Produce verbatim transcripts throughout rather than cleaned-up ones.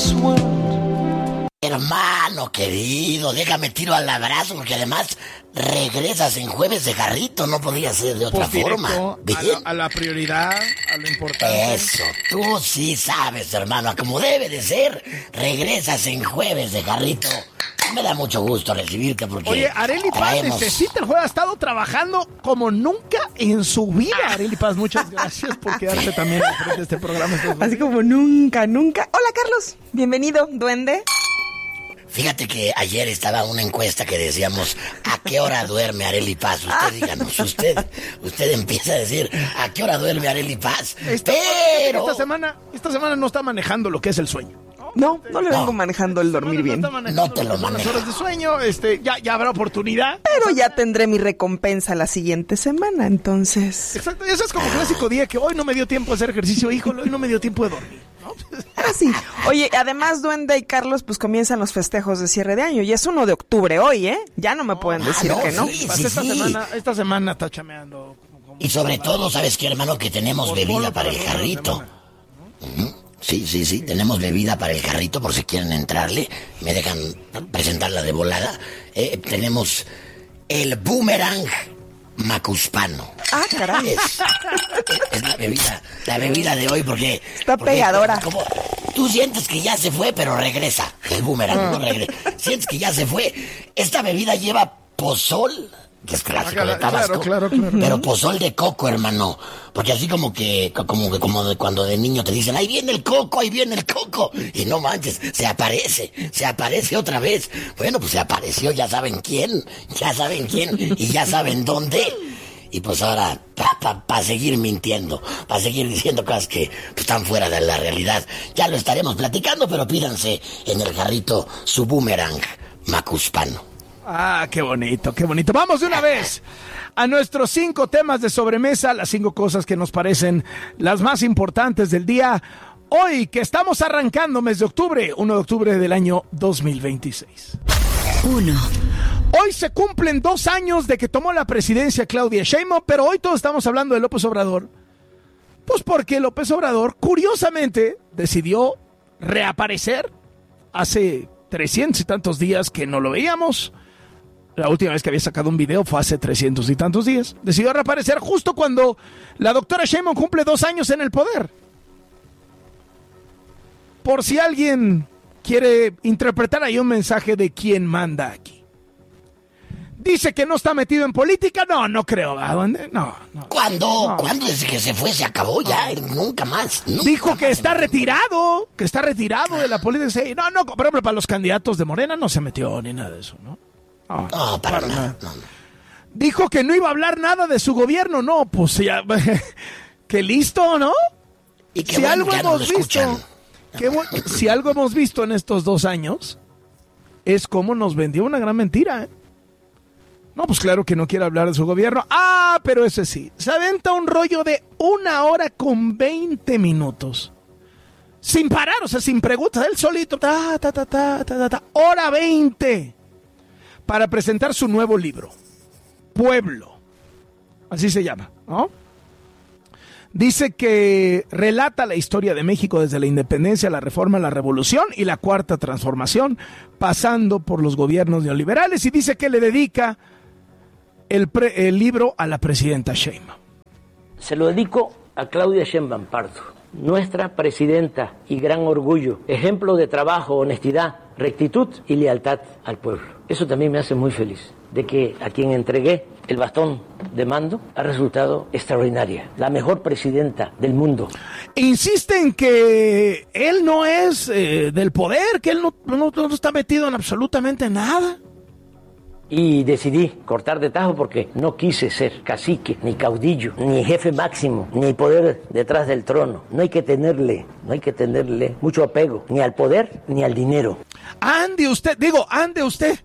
this world. Hermano querido, déjame tiro al abrazo porque además regresas en Jueves de Jarrito, no podía ser de otra pues forma. A la, a la prioridad, a lo importante. Eso, tú sí sabes, hermano, como debe de ser, regresas en Jueves de Jarrito. Me da mucho gusto recibirte porque... Oye, Arely Paz traemos... necesita el juego, ha estado trabajando como nunca en su vida. Arely Paz, muchas gracias por quedarte también al frente de este programa. Así como nunca, nunca. Hola, Carlos, bienvenido, duende. Fíjate que ayer estaba una encuesta que decíamos, ¿a qué hora duerme Arely Paz? Usted díganos, usted, usted empieza a decir, ¿a qué hora duerme Arely Paz? Esta, Pero... Esta semana, esta semana no está manejando lo que es el sueño. No, no le vengo No. manejando el dormir bien. No, No te lo las manejo. horas de sueño, este, ya, ya habrá oportunidad. Pero ya tendré mi recompensa la siguiente semana, entonces. Exacto, eso es como clásico día que hoy no me dio tiempo de hacer ejercicio, híjole, hoy no me dio tiempo de dormir, ¿no? Ah, sí. Oye, además, Duende y Carlos, pues comienzan los festejos de cierre de año. Y es uno de octubre hoy, ¿eh? Ya no me pueden decir ah, no, que no. sí. Pues esta semana, esta semana está chameando. como- como- Y sobre todo, ¿sabes qué, hermano? Que tenemos Por bebida solo para el para la jarrito. semana. Ujú. Sí, sí, sí, tenemos bebida para el jarrito por si quieren entrarle. Me dejan presentarla de volada. Eh, tenemos el Boomerang Macuspano. Ah, caray. Es, es la bebida, la bebida de hoy porque... Está porque pegadora. Como, tú sientes que ya se fue, pero regresa. El Boomerang no regresa. Sientes que ya se fue. Esta bebida lleva pozol, que es clásico de Tabasco, Claro, claro, claro. pero pozol de coco, hermano, porque así como que, como que, como de cuando de niño te dicen, ahí viene el coco, ahí viene el coco, y no manches, se aparece, se aparece otra vez. Bueno, pues se apareció, ya saben quién, ya saben quién, y ya saben dónde. Y pues ahora, para pa, pa seguir mintiendo, para seguir diciendo cosas que pues, están fuera de la realidad, ya lo estaremos platicando, pero pídanse en el jarrito su Boomerang Macuspano. Ah, qué bonito, qué bonito. Vamos de una vez a nuestros cinco temas de sobremesa, las cinco cosas que nos parecen las más importantes del día. Hoy que estamos arrancando mes de octubre, primero de octubre del año dos mil veintiséis. Uno. Hoy se cumplen dos años de que tomó la presidencia Claudia Sheinbaum, pero hoy todos estamos hablando de López Obrador. Pues porque López Obrador, curiosamente, decidió reaparecer hace trescientos y tantos días que no lo veíamos. La última vez que había sacado un video fue hace trescientos y tantos días. Decidió reaparecer justo cuando la doctora Sheinbaum cumple dos años en el poder. Por si alguien quiere interpretar ahí un mensaje de quién manda aquí. Dice que no está metido en política. No, no creo. ¿Dónde? No, no. ¿Cuándo? No. ¿Cuándo? Desde que se fue se acabó ya. Nunca más. Nunca Dijo que más. está retirado, que está retirado de la política. Sí, no, no, por ejemplo, para los candidatos de Morena no se metió ni nada de eso, ¿no? No, No, para, nada. No, no. Dijo que no iba a hablar nada de su gobierno. No, pues ya, que listo, ¿no? Y qué Si bueno algo que ya no lo hemos escuchan. visto, qué bu- si algo hemos visto en estos dos años, es cómo nos vendió una gran mentira, ¿eh? No, pues claro que no quiere hablar de su gobierno. Ah, pero ese sí. Se aventa un rollo de una hora con veinte minutos. Sin parar, o sea, sin preguntas. Él solito. Ta, ta, ta, ta, ta, ta, ta. Hora veinte. Para presentar su nuevo libro. Pueblo. Así se llama, ¿no? Dice que relata la historia de México desde la independencia, la reforma, la revolución y la cuarta transformación, pasando por los gobiernos neoliberales, y dice que le dedica el, pre, el libro a la presidenta Sheinbaum. Se lo dedico a Claudia Sheinbaum Pardo, nuestra presidenta y gran orgullo, ejemplo de trabajo, honestidad, rectitud y lealtad al pueblo. Eso también me hace muy feliz, de que a quien entregué el bastón de mando ha resultado extraordinaria, la mejor presidenta del mundo. Insiste en que él no es eh, del poder, que él no, no, no está metido en absolutamente nada. Y decidí cortar de tajo porque no quise ser cacique, ni caudillo, ni jefe máximo, ni poder detrás del trono. No hay que tenerle, no hay que tenerle mucho apego, ni al poder, ni al dinero. Ande usted, digo, ande usted.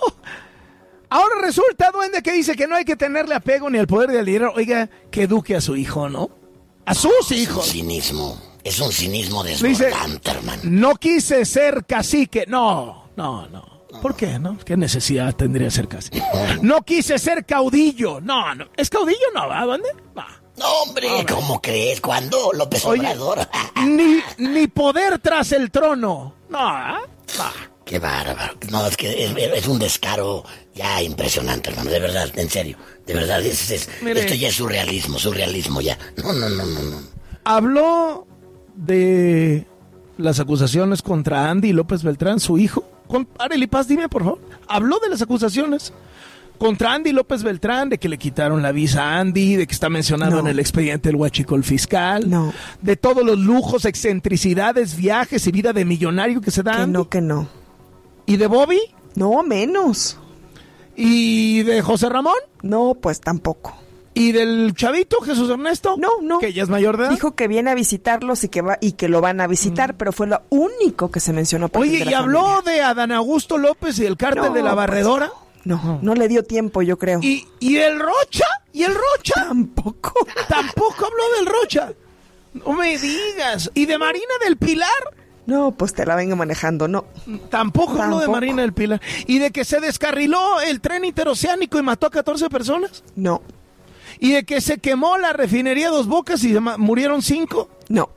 Ahora resulta, duende, que dice que no hay que tenerle apego ni al poder ni al dinero. Oiga, que eduque a su hijo, ¿no? A sus hijos. Es un cinismo. Es un cinismo Dice, desbordante, hermano. no quise ser cacique. No, no, no. ¿Por qué, no? ¿Qué necesidad tendría ser cacique? No quise ser caudillo. No, no. ¿Es caudillo? No, ¿va? ¿Dónde? Va. No, hombre, hombre. ¿Cómo crees? ¿Cuándo? López Oye, Obrador. ni, ni poder tras el trono. No, no. Qué bárbaro. No, es que es, es un descaro ya impresionante, hermano. De verdad, en serio. De verdad, es, es, Mire, esto ya es surrealismo, surrealismo ya. No, no, no, no, no. Habló de las acusaciones contra Andy López Beltrán, su hijo. Con, Arely Paz, dime, por favor. Habló de las acusaciones contra Andy López Beltrán, de que le quitaron la visa a Andy, de que está mencionado no. en el expediente del huachicol fiscal, no. de todos los lujos, excentricidades, viajes y vida de millonario que se dan. Que Andy. no, que no. ¿Y de Bobby? No, menos. ¿Y de José Ramón? No, pues tampoco. ¿Y del chavito Jesús Ernesto? No, no. Que ya es mayor de edad. Dijo que viene a visitarlos y que va y que lo van a visitar, mm. pero fue lo único que se mencionó. Oye, ¿y habló familia. de Adán Augusto López y el cártel no, de la Barredora? Pues, no, no, no le dio tiempo, yo creo. ¿Y, y el Rocha? ¿Y el Rocha? Tampoco. Tampoco habló del Rocha. No me digas. ¿Y de Marina del Pilar? No, pues te la vengo manejando, no. Tampoco habló Tampoco. de Marina del Pilar. ¿Y de que se descarriló el tren interoceánico y mató a catorce personas? No. ¿Y de que se quemó la refinería Dos Bocas y murieron cinco? No.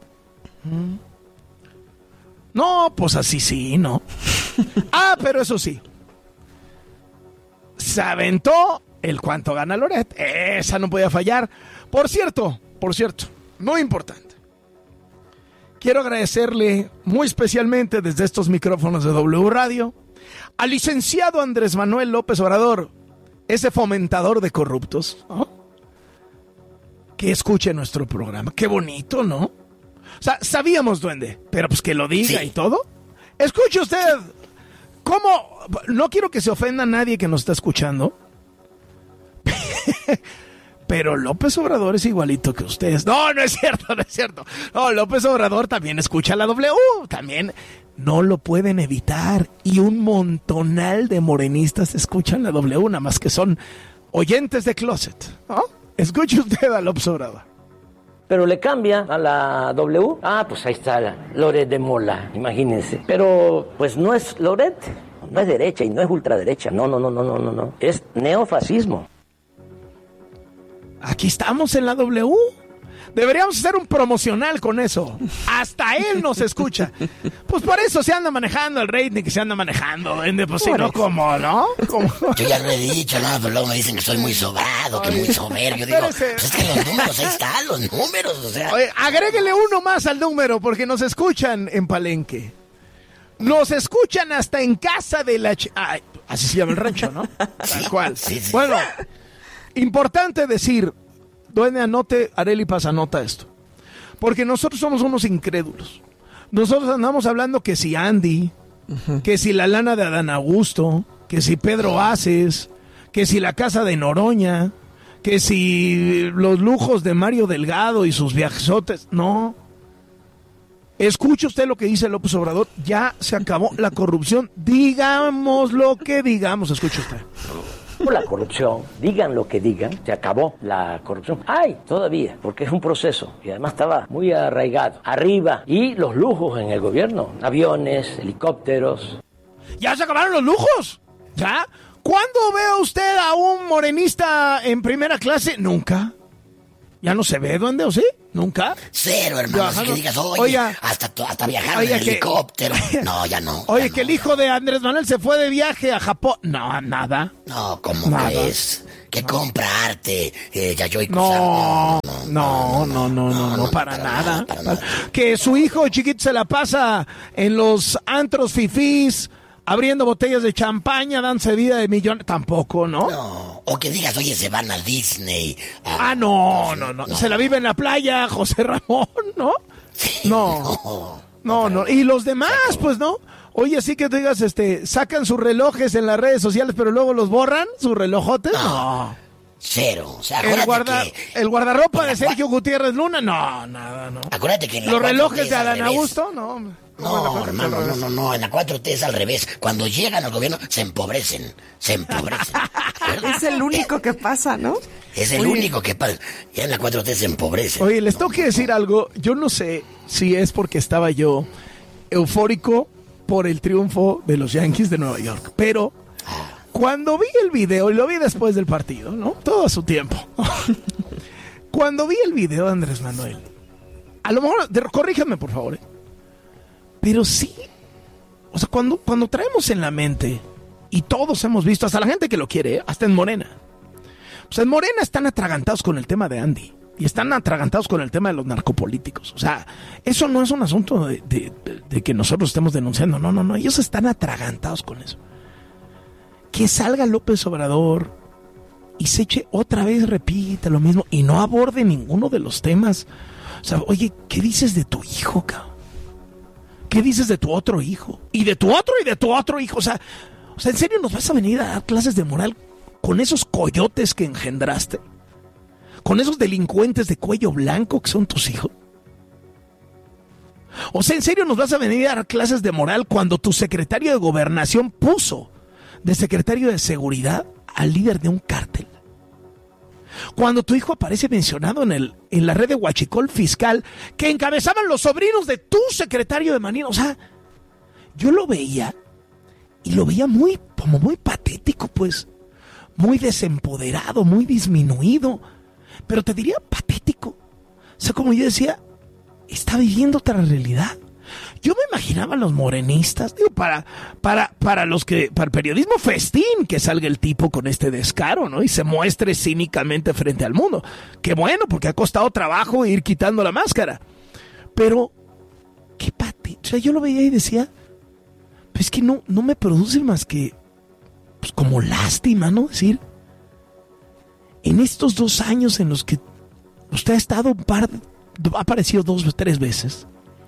No, pues así sí, ¿no? Ah, pero eso sí. Se aventó el cuánto gana Loret. Esa no podía fallar. Por cierto, por cierto, muy importante. Quiero agradecerle muy especialmente desde estos micrófonos de W Radio al licenciado Andrés Manuel López Obrador, ese fomentador de corruptos, ¿no? Que escuche nuestro programa. Qué bonito, ¿no? O sea, sabíamos, duende, pero pues que lo diga sí. y todo. Escuche usted. ¿Cómo? No quiero que se ofenda a nadie que nos está escuchando. Pero López Obrador es igualito que ustedes. No, no es cierto, no es cierto. No, López Obrador también escucha la W. También no lo pueden evitar. Y un montonal de morenistas escuchan la W, nada más que son oyentes de closet, ¿no? Escuche usted a López Obrador. Pero le cambia a la W. Ah, pues ahí está la Loret de Mola, imagínense. Pero pues no es Loret, no es derecha y no es ultraderecha. No, no, no, no, no, no, no. Es neofascismo. Aquí estamos en la W. Deberíamos hacer un promocional con eso. Hasta él nos escucha. Pues por eso se anda manejando el rating que se anda manejando. Pues si no, ¿cómo, no? ¿Cómo? Yo ya lo he dicho, no, pero luego me dicen que soy muy sobrado, que muy soberbio. Digo, pues es que los números, ahí están los números, o sea. Oye, agréguele uno más al número, porque nos escuchan en Palenque. Nos escuchan hasta en casa de la... Ch- Ay, así se llama el rancho, ¿no? Tal cual. Sí, sí. Bueno, importante decir... Duende, anote, Arely Paz, anota esto. Porque nosotros somos unos incrédulos. Nosotros andamos hablando que si Andy, uh-huh. que si la lana de Adán Augusto, que si Pedro Aces, que si la casa de Noroña, que si los lujos de Mario Delgado y sus viajesotes. No. Escuche usted lo que dice López Obrador. Ya se acabó la corrupción. Digamos lo que digamos. Escuche usted. Por la corrupción, digan lo que digan, se acabó la corrupción. Ay, todavía, porque es un proceso y además estaba muy arraigado. Arriba, y los lujos en el gobierno, aviones, helicópteros. ¿Ya se acabaron los lujos? ¿Ya? ¿Cuándo ve usted a un morenista en primera clase? Nunca. ¿Ya no se ve, duende, o sí? ¿Nunca? Cero, hermano. Así que digas, oye, oiga, hasta, hasta viajar oiga, en que, helicóptero. No, ya no. Oye, ya que no, el hijo de Andrés Manuel se fue de viaje a Japón. No, nada. No, ¿cómo nada. crees? Que no. compra arte, eh, Yayoi no, no, no, no, no, no, no, para, para nada. nada para nada. Que su hijo chiquito se la pasa en los antros fifís, abriendo botellas de champaña, danza de vida de millones. Tampoco, ¿no? No. O que digas, oye, se van a Disney. A... Ah, no, no, no, no. Se la vive en la playa, José Ramón, ¿no? Sí, no. No, no, no. Y los demás, pues, ¿no? Oye, así que digas, este, sacan sus relojes en las redes sociales, pero luego los borran, sus relojotes. No. no. Cero. O sea, el, guarda, que el guardarropa de Sergio cua... Gutiérrez Luna, no, nada, no. Acuérdate que en la los relojes de Adán Augusto, no. No, hermano, no, no, no, en la cuatro T es al revés. Cuando llegan al gobierno, se empobrecen, se empobrecen. Es el único que pasa, ¿no? Es el Oye. único que pasa. Ya en la cuatro T se empobrecen. Oye, les tengo que decir algo. Yo no sé si es porque estaba yo eufórico por el triunfo de los Yankees de Nueva York, pero cuando vi el video, y lo vi después del partido, ¿no? Todo a su tiempo. cuando vi el video de Andrés Manuel, a lo mejor, de, corríjame por favor, ¿eh? Pero sí, o sea, cuando, cuando traemos en la mente, y todos hemos visto, hasta la gente que lo quiere, ¿eh? Hasta en Morena. O sea, en Morena están atragantados con el tema de Andy. Y están atragantados con el tema de los narcopolíticos. O sea, eso no es un asunto de, de, de, de que nosotros estemos denunciando. No, no, no. Ellos están atragantados con eso. Que salga López Obrador y se eche otra vez, repite lo mismo. Y no aborde ninguno de los temas. O sea, oye, ¿qué dices de tu hijo, cabrón? ¿Qué dices de tu otro hijo? Y de tu otro y de tu otro hijo. O sea, o sea, ¿en serio nos vas a venir a dar clases de moral con esos coyotes que engendraste? ¿Con esos delincuentes de cuello blanco que son tus hijos? O sea, ¿en serio nos vas a venir a dar clases de moral cuando tu secretario de Gobernación puso de secretario de Seguridad al líder de un cártel? Cuando tu hijo aparece mencionado en, el, en la red de huachicol fiscal que encabezaban los sobrinos de tu secretario de Marina. O sea, yo lo veía y lo veía muy, como muy patético, pues. Muy desempoderado, muy disminuido. Pero te diría patético. O sea, como yo decía, está viviendo otra realidad. Yo me imaginaba a los morenistas, digo, para, para, para los que, para el periodismo festín, que salga el tipo con este descaro, ¿no? Y se muestre cínicamente frente al mundo. Qué bueno, porque ha costado trabajo ir quitando la máscara. Pero, qué patético. O sea, yo lo veía y decía, pues es que no, no me produce más que, pues como lástima, ¿no? Decir, en estos dos años en los que usted ha estado un par, ha aparecido dos o tres veces,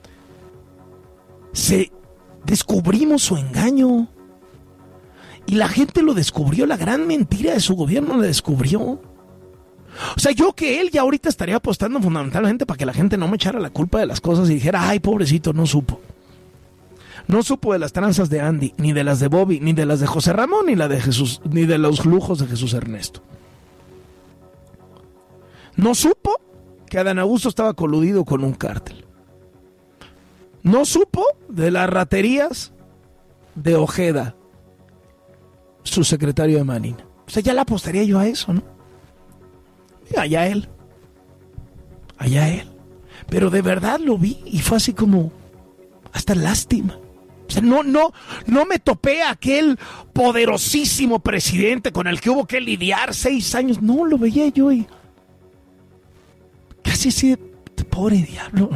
se descubrimos su engaño y la gente lo descubrió, la gran mentira de su gobierno la descubrió. O sea, yo que él ya ahorita estaría apostando fundamentalmente para que la gente no me echara la culpa de las cosas y dijera, ay, pobrecito, no supo. No supo de las tranzas de Andy, ni de las de Bobby, ni de las de José Ramón, ni la de Jesús, ni de los lujos de Jesús Ernesto. No supo que Adán Augusto estaba coludido con un cártel. No supo de las raterías de Ojeda, su secretario de Marina. O sea, ya le apostaría yo a eso, ¿no? Allá él. Allá él. Pero de verdad lo vi y fue así como hasta lástima. O sea, no, no, no me topé a aquel poderosísimo presidente con el que hubo que lidiar seis años. No, lo veía yo y casi así de pobre diablo.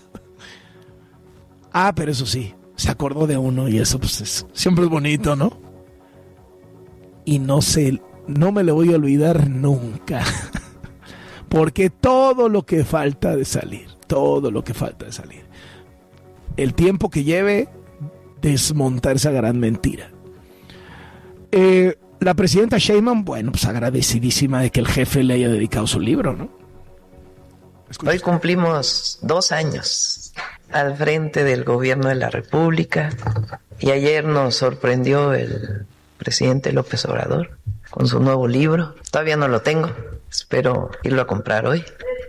Ah, pero eso sí, se acordó de uno y eso pues es, siempre es bonito, ¿no? Y no sé, no me lo voy a olvidar nunca. Porque todo lo que falta de salir, todo lo que falta de salir, el tiempo que lleve desmontar esa gran mentira. Eh, la presidenta Sheinbaum, bueno, pues agradecidísima de que el jefe le haya dedicado su libro, ¿no? Escucha. Hoy cumplimos dos años al frente del gobierno de la República y ayer nos sorprendió el presidente López Obrador con su nuevo libro. Todavía no lo tengo, espero irlo a comprar hoy.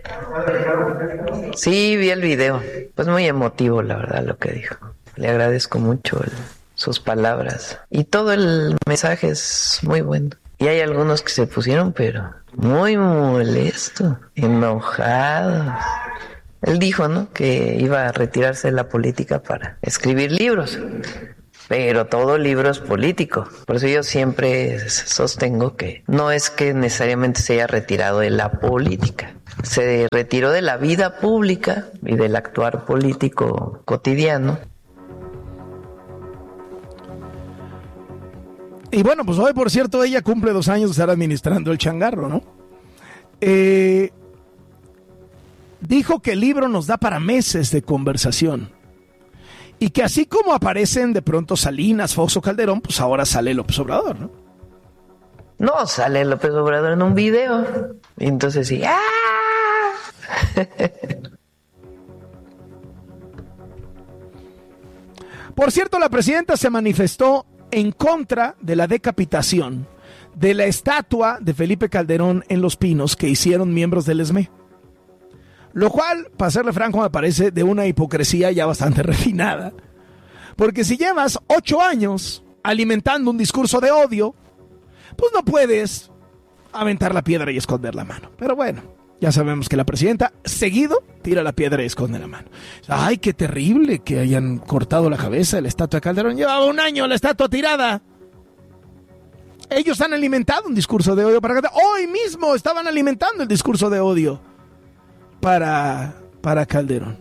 Sí, vi el video, pues muy emotivo la verdad lo que dijo. Le agradezco mucho el, sus palabras y todo el mensaje es muy bueno. Y hay algunos que se pusieron pero muy molestos, enojados. Él dijo, ¿no?, que iba a retirarse de la política para escribir libros, pero todo libro es político. Por eso yo siempre sostengo que no es que necesariamente se haya retirado de la política. Se retiró de la vida pública y del actuar político cotidiano. Y bueno, pues hoy, por cierto, ella cumple dos años de estar administrando el changarro, ¿no? Eh, dijo que el libro nos da para meses de conversación. Y que así como aparecen de pronto Salinas, Fox o Calderón, pues ahora sale López Obrador, ¿no? No, sale López Obrador en un video. Y entonces sí, ¡ah! Por cierto, la presidenta se manifestó en contra de la decapitación de la estatua de Felipe Calderón en Los Pinos que hicieron miembros del E S M E. Lo cual, para serle franco, me parece de una hipocresía ya bastante refinada. Porque si llevas ocho años alimentando un discurso de odio, pues no puedes aventar la piedra y esconder la mano. Pero bueno, Ya sabemos que la presidenta seguido tira la piedra y esconde la mano. Ay, qué terrible que hayan cortado la cabeza de la estatua de Calderón. Llevaba un año la estatua tirada. Ellos han alimentado un discurso de odio para Calderón. Hoy mismo estaban alimentando el discurso de odio para, para Calderón.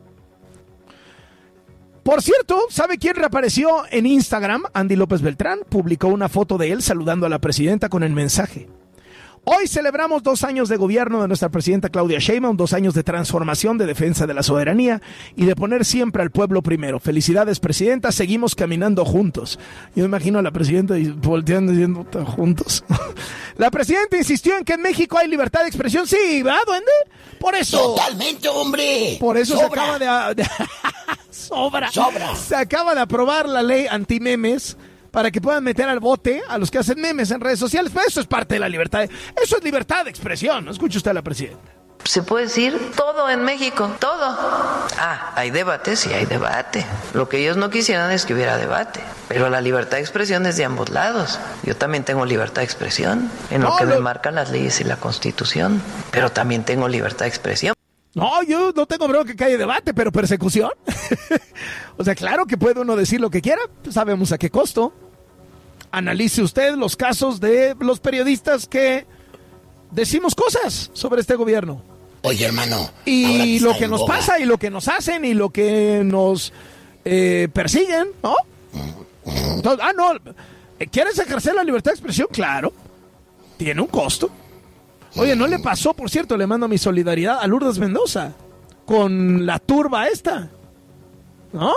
Por cierto, ¿sabe quién reapareció en Instagram? Andy López Beltrán publicó una foto de él saludando a la presidenta con el mensaje: hoy celebramos dos años de gobierno de nuestra presidenta Claudia Sheinbaum, dos años de transformación, de defensa de la soberanía y de poner siempre al pueblo primero. Felicidades, presidenta, seguimos caminando juntos. Yo me imagino a la presidenta volteando diciendo, juntos. La presidenta insistió en que en México hay libertad de expresión. Sí, ¿verdad, duende? Por eso. Totalmente, hombre. Por eso Sobra. se acaba de... de sobra. Sobra. Se acaba de aprobar la ley anti-memes para que puedan meter al bote a los que hacen memes en redes sociales. Pero eso es parte de la libertad. Eso es libertad de expresión. ¿No escucha usted a la presidenta? Se puede decir todo en México, todo. Ah, hay debate, sí hay debate. Lo que ellos no quisieran es que hubiera debate. Pero la libertad de expresión es de ambos lados. Yo también tengo libertad de expresión en lo no, que lo... me marcan las leyes y la Constitución. Pero también tengo libertad de expresión. No, yo no tengo bronca que haya debate, pero persecución. O sea, claro que puede uno decir lo que quiera, sabemos a qué costo. Analice usted los casos de los periodistas que decimos cosas sobre este gobierno. Oye, hermano. Y lo que nos boga. pasa y lo que nos hacen y lo que nos eh, persiguen, ¿no? Entonces, ah, no. ¿Quieres ejercer la libertad de expresión? Claro. Tiene un costo. Oye, ¿no le pasó, por cierto, le mando mi solidaridad a Lourdes Mendoza con la turba esta? ¿No?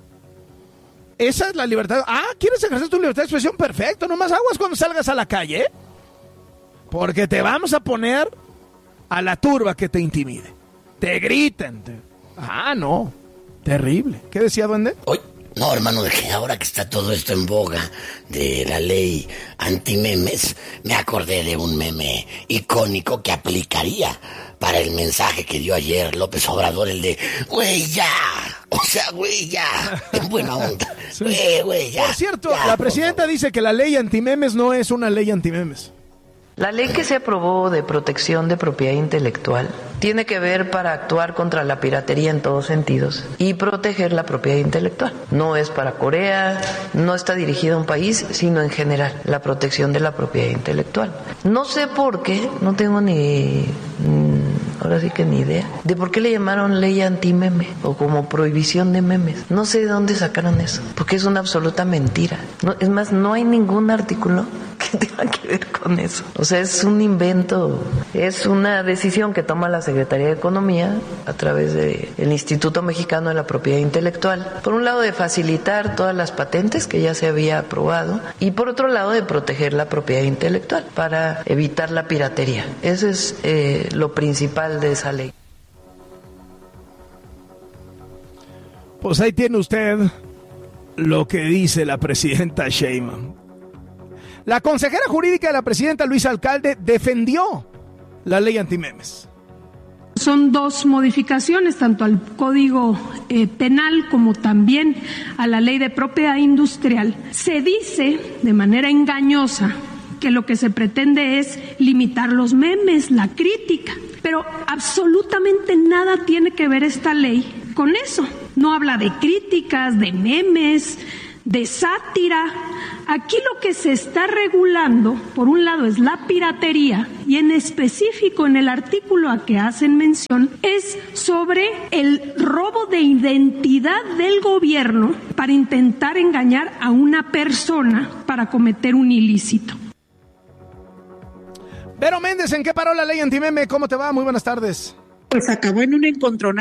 Esa es la libertad. Ah, ¿quieres ejercer tu libertad de expresión? Perfecto, nomás aguas cuando salgas a la calle. Porque te vamos a poner a la turba que te intimide. Te gritan. Te... Ah, no. Terrible. ¿Qué decía, duende? Oye. No, hermano, de que ahora que está todo esto en boga de la ley anti-memes, me acordé de un meme icónico que aplicaría para el mensaje que dio ayer López Obrador, el de, güey, ya, o sea, güey, ya, en buena onda, sí. güey, güey, ya. Por cierto, ya, la presidenta por dice que la ley anti-memes no es una ley anti-memes. La ley que se aprobó de protección de propiedad intelectual tiene que ver para actuar contra la piratería en todos sentidos y proteger la propiedad intelectual. No es para Corea, no está dirigida a un país, sino en general, la protección de la propiedad intelectual. No sé por qué, no tengo ni... ahora sí que ni idea, de por qué le llamaron ley anti-meme o como prohibición de memes. No sé de dónde sacaron eso, porque es una absoluta mentira. No, es más, no hay ningún artículo que tenga que ver con eso. O sea, es un invento, es una decisión que toma la Secretaría de Economía a través del Instituto Mexicano de la Propiedad Intelectual. Por un lado, de facilitar todas las patentes que ya se había aprobado y por otro lado, de proteger la propiedad intelectual para evitar la piratería. Eso es eh, lo principal de esa ley. Pues ahí tiene usted lo que dice la presidenta Sheinbaum. La consejera jurídica de la presidenta Luisa Alcalde defendió la ley antimemes. Son dos modificaciones, tanto al Código eh, Penal como también a la Ley de Propiedad Industrial. Se dice de manera engañosa que lo que se pretende es limitar los memes, la crítica, pero absolutamente nada tiene que ver esta ley con eso. No habla de críticas, de memes, de sátira. Aquí lo que se está regulando, por un lado, es la piratería y en específico en el artículo a que hacen mención es sobre el robo de identidad del gobierno para intentar engañar a una persona para cometer un ilícito. Vero Méndez, ¿en qué paró la ley antimeme? ¿Cómo te va? Muy buenas tardes. Pues acabó en un encontronazo